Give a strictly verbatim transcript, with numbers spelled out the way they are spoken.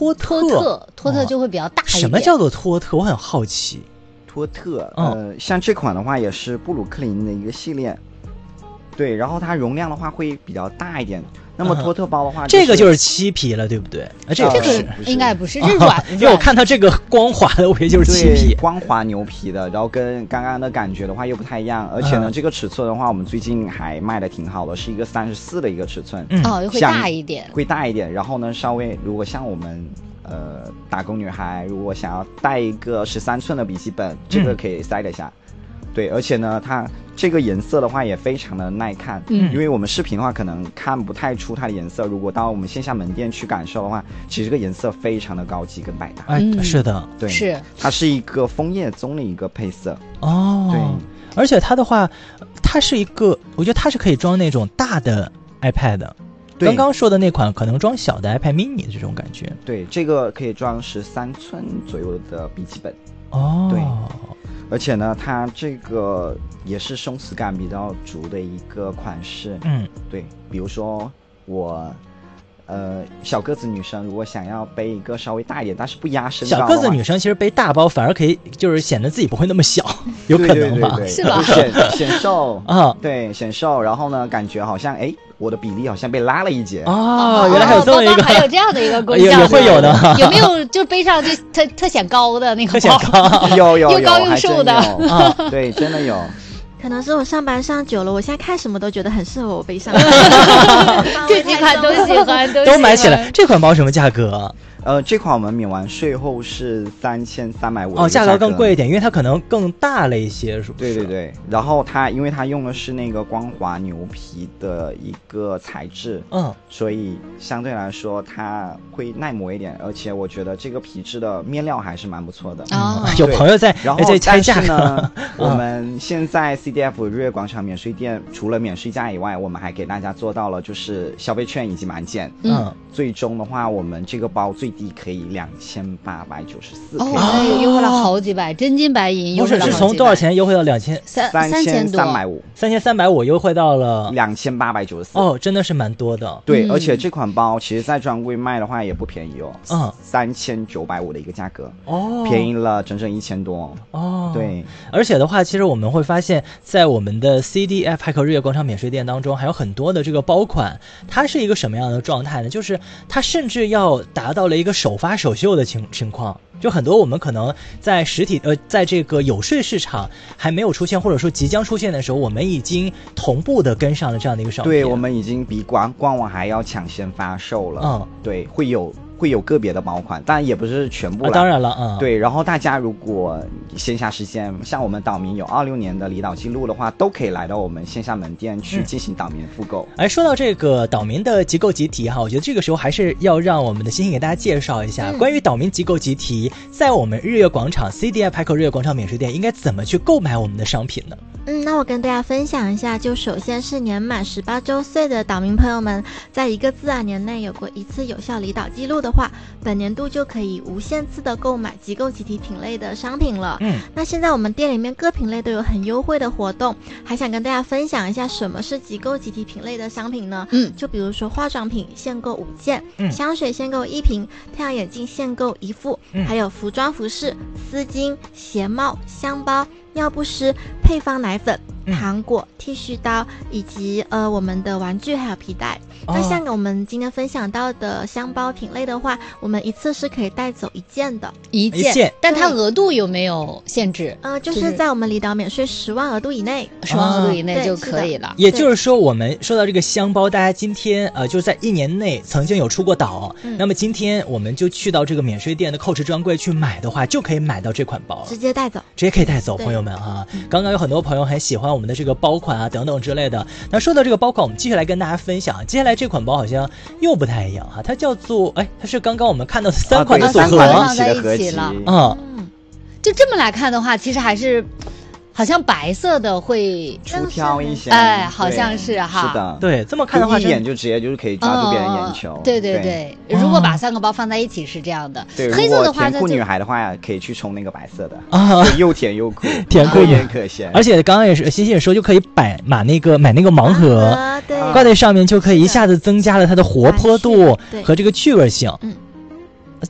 托特， 托特托特就会比较大一点。 什么叫做托特？我很好奇。 托特，呃，像这款的话也是布鲁克林的一个系列，对，然后它容量的话会比较大一点。那么托特包的话、就是嗯，这个就是漆皮了，对不对？啊，这个不是，应该不是，这是软、啊。 因为我看它这个光滑的，我以为就是漆皮， 光滑牛皮的，然后跟刚刚的感觉的话又不太一样。而且呢，嗯、这个尺寸的话，我们最近还卖的挺好的，是一个三十四的一个尺寸， 嗯、哦，会大一点， 会大一点。然后呢，稍微如果像我们呃打工女孩，如果想要带一个十三寸的笔记本，这个可以塞得下。嗯对，而且呢，它这个颜色的话也非常的耐看，嗯，因为我们视频的话可能看不太出它的颜色，如果到我们线下门店去感受的话，其实这个颜色非常的高级跟百搭。 嗯，是的， 对， 是， 它是一个枫叶棕的一个配色。 哦， 对， 而且它的话，它是一个，我觉得它是可以装那种大的 iPad 的。刚刚说的那款可能装小的 iPad mini 的这种感觉。 对，这个可以装十三寸左右的笔记本。 哦， 对。而且呢，它这个也是松弛感比较足的一个款式。 嗯， 对，比如说我，呃，小个子女生如果想要背一个稍微大一点，但是不压身高的话， 小个子女生其实背大包反而可以，就是显得自己不会那么小，有可能吧？ 对对对对是吧？ 显显瘦啊， 对，显瘦，然后呢，感觉好像哎。我的比例好像被拉了一截哦，原来还有这么一个， 还有这样的一个功效， 也会有的。 有没有就背上就特特显高的那个包？ 特显高， 有有有， 又高又瘦的啊，对，真的有。 可能是我上班上久了，我现在看什么都觉得很适合我背上。 这几款都喜欢， 都买起来。这款包什么价格？ 呃，这款我们免完税后是三千三百五哦，价格更贵一点，因为它可能更大了一些，是不是？ 对对对。然后它因为它用的是那个光滑牛皮的一个材质， 嗯， 所以相对来说它会耐磨一点，而且我觉得这个皮质的面料还是蛮不错的。 哦， 有朋友在然后在拆价呢，我们现在 C D F 日月广场免税店除了免税价以外，我们还给大家做到了就是消费券以及满减。 嗯， 最终的话，我们这个包最低可以两千八百九十四， 哦，优惠了好几百，真金白银优惠了好几百。 不是，是从多少钱优惠到两千三三千三百五， 三千三百五优惠到了两千八百九十四。 哦，真的是蛮多的。 对， 嗯、 而且这款包其实在专柜卖的话也不便宜哦， 嗯， 三千九百五的一个价格， 哦， 便宜了整整一千多。 哦， 对， 而且的话，其实我们会发现，在我们的 C D F 海口日月广场免税店当中，还有很多的这个包款，它是一个什么样的状态呢？就是它甚至要达到了一个首发首秀的情情况，就很多我们可能在实体呃，在这个有税市场还没有出现，或者说即将出现的时候，我们已经同步的跟上了这样的一个商品。 对，我们已经比官官网还要抢先发售了。 嗯， 对，会有。会有个别的包款，但也不是全部了、 啊、当然了，嗯， 对。然后大家如果线下时间，像我们岛民有二六年的离岛记录的话，都可以来到我们线下门店去进行岛民复购。 哎、嗯，说到这个岛民的集购集题哈，我觉得这个时候还是要让我们的星星给大家介绍一下、嗯、关于岛民集购集题，在我们日月广场 C D F 海口日月广场免税店应该怎么去购买我们的商品呢？ 嗯，那我跟大家分享一下，就首先是年满十八周岁的岛民朋友们，在一个自然年内有过一次有效离岛记录的话，本年度就可以无限次的购买集购集体品类的商品了。 嗯， 那现在我们店里面各品类都有很优惠的活动，还想跟大家分享一下什么是集购集体品类的商品呢？ 嗯， 就比如说化妆品限购五件， 嗯， 香水限购一瓶，太阳眼镜限购一副， 嗯， 还有服装服饰、丝巾、鞋帽、香包、尿不湿、配方奶粉、糖果、剃须刀以及呃我们的玩具还有皮带。 哦、 那像我们今天分享到的香包品类的话，我们一次是可以带走一件的， 一件， 一件但它额度有没有限制？ 呃，就是在我们离岛免税十万额度以内， 十万额度以内就可以了。 啊、 也就是说，我们说到这个香包，大家今天呃就是在一年内曾经有出过岛、嗯，那么今天我们就去到这个免税店的扣池专柜去买的话，就可以买到这款包了， 直接带走， 直接可以带走，朋友们啊。刚刚有很多朋友很喜欢我们的这个包款啊等等之类的。那说到这个包款，我们继续来跟大家分享。接下来这款包好像又不太一样哈，它叫做哎，它是刚刚我们看到的三款的组合、 啊、 放在一起了。 嗯， 就这么来看的话，其实还是。好像白色的会出挑一些， 哎，好像是哈， 是的， 对，这么看的话， 一眼就直接就是可以抓住别人眼球。 哦、对对 对, 对，如果把三个包放在一起是这样的。 对， 黑色的话， 甜酷女孩的话可以去冲那个白色的啊， 又甜又酷， 甜酷也可咸。 而且刚刚也是欣欣也说，就可以摆买那个买那个盲盒， 对， 挂在上面就可以一下子增加了它的活泼度和这个趣味性。 嗯，